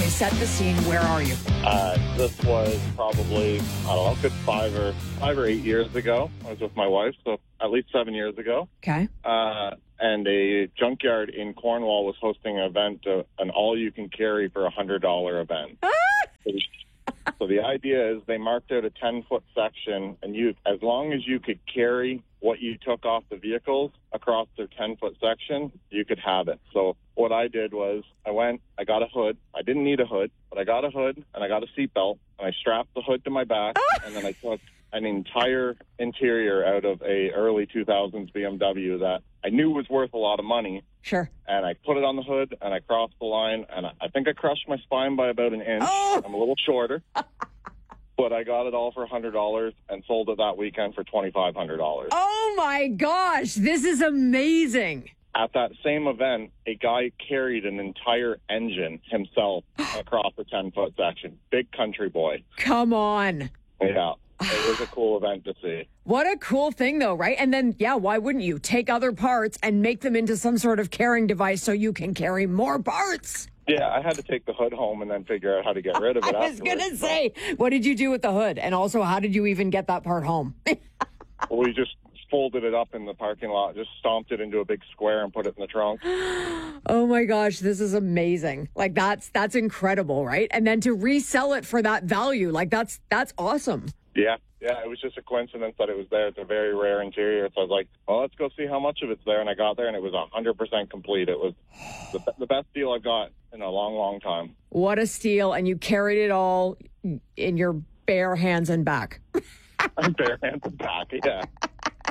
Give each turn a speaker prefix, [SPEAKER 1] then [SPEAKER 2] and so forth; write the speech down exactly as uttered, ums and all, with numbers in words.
[SPEAKER 1] set the scene. Where are you?
[SPEAKER 2] Uh, this was probably, I don't know, a good five or five or eight years ago. I was with my wife, so at least seven years ago.
[SPEAKER 1] Okay.
[SPEAKER 2] Uh, and a junkyard in Cornwall was hosting an event, uh, an all-you-can-carry for a one hundred dollars event.
[SPEAKER 1] Ah!
[SPEAKER 2] So the idea is they marked out a ten-foot section, and you, as long as you could carry what you took off the vehicles across their ten-foot section, you could have it. So what I did was I went, I got a hood. I didn't need a hood, but I got a hood, and I got a seatbelt, and I strapped the hood to my back, and then I took an entire interior out of a early two thousands B M W that I knew was worth a lot of money.
[SPEAKER 1] Sure.
[SPEAKER 2] And I put it on the hood, and I crossed the line, and I, I think I crushed my spine by about an inch.
[SPEAKER 1] Oh!
[SPEAKER 2] I'm a little shorter. But I got it all for one hundred dollars and sold it that weekend for twenty-five hundred dollars.
[SPEAKER 1] Oh, my gosh. This is amazing.
[SPEAKER 2] At that same event, a guy carried an entire engine himself across the ten-foot section. Big country boy.
[SPEAKER 1] Come on.
[SPEAKER 2] Yeah. It was a cool event to see.
[SPEAKER 1] What a cool thing, though, right? And then, yeah, why wouldn't you take other parts and make them into some sort of carrying device so you can carry more parts?
[SPEAKER 2] Yeah, I had to take the hood home and then figure out how to get rid of it.
[SPEAKER 1] I was going to say, what did you do with the hood? And also, how did you even get that part home?
[SPEAKER 2] We just folded it up in the parking lot, just stomped it into a big square and put it in the trunk.
[SPEAKER 1] Oh my gosh, this is amazing. Like that's that's incredible, right? And then to resell it for that value, like that's that's awesome.
[SPEAKER 2] Yeah, yeah, it was just a coincidence that it was there. It's a very rare interior. So I was like, well, let's go see how much of it's there. And I got there, and it was one hundred percent complete. It was the, the best deal I've got in a long, long time.
[SPEAKER 1] What a steal. And you carried it all in your bare hands and back.
[SPEAKER 2] Bare hands and back, yeah.